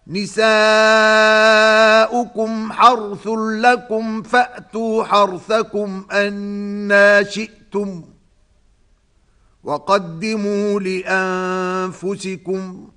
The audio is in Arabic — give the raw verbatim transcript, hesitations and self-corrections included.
نساؤكم حرث لكم فأتوا حرثكم أنى شئتم وقدموا لأنفسكم